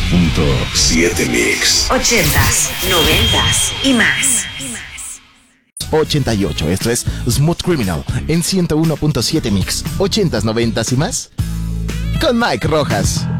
101.7 Mix. 80s, 90s y más. 88, esto es Smooth Criminal en 101.7 Mix. 80s, 90s y más. Con Mike Rojas.